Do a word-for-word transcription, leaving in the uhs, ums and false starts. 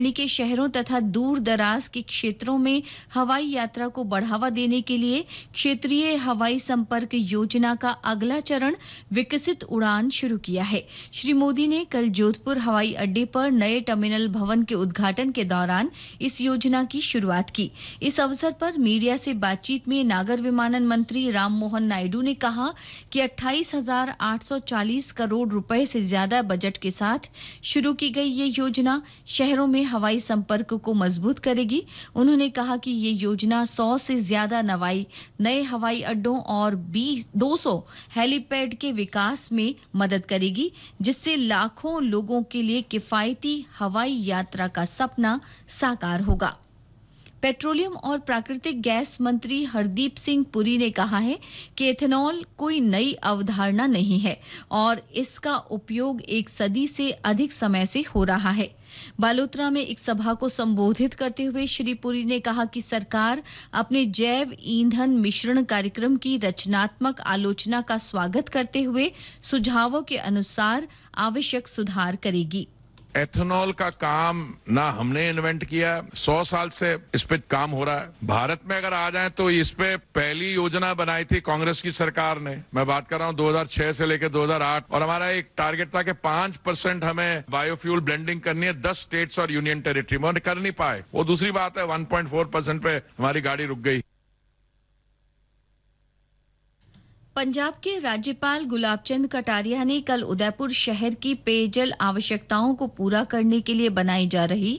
के शहरों तथा दूर दराज के क्षेत्रों में हवाई यात्रा को बढ़ावा देने के लिए क्षेत्रीय हवाई संपर्क योजना का अगला चरण विकसित उड़ान शुरू किया है। श्री मोदी ने कल जोधपुर हवाई अड्डे पर नए टर्मिनल भवन के उद्घाटन के दौरान इस योजना की शुरुआत की। इस अवसर पर मीडिया से बातचीत में नागर विमानन मंत्री राममोहन नायडू ने कहा कि अट्ठाईस हजार आठ सौ चालीस करोड़ रुपए से ज्यादा बजट के साथ शुरू की गई ये योजना शहरों में हवाई संपर्क को मजबूत करेगी। उन्होंने कहा कि ये योजना सौ से ज्यादा नवाई नए हवाई अड्डों और दो सौ हेलीपैड के विकास में मदद करेगी, जिससे लाखों लोगों के लिए किफायती हवाई यात्रा का सपना साकार होगा। पेट्रोलियम और प्राकृतिक गैस मंत्री हरदीप सिंह पुरी ने कहा है कि एथेनॉल कोई नई अवधारणा नहीं है और इसका उपयोग एक सदी से अधिक समय से हो रहा है। बालोतरा में एक सभा को संबोधित करते हुए श्री पुरी ने कहा कि सरकार अपने जैव ईंधन मिश्रण कार्यक्रम की रचनात्मक आलोचना का स्वागत करते हुए सुझावों के अनुसार आवश्यक सुधार करेगी। एथेनॉल का काम ना हमने इन्वेंट किया, सौ साल से इस पे काम हो रहा है। भारत में अगर आ जाए तो इस पे पहली योजना बनाई थी कांग्रेस की सरकार ने। मैं बात कर रहा हूं दो हज़ार छह से लेकर दो हज़ार आठ, और हमारा एक टारगेट था कि पांच परसेंट हमें बायोफ्यूल ब्लेंडिंग करनी है दस स्टेट्स और यूनियन टेरिटरी में, और कर नहीं पाए। वो दूसरी बात है, वन पॉइंट फोर परसेंट पे हमारी गाड़ी रुक गई। पंजाब के राज्यपाल गुलाबचंद कटारिया ने कल उदयपुर शहर की पेयजल आवश्यकताओं को पूरा करने के लिए बनाई जा रही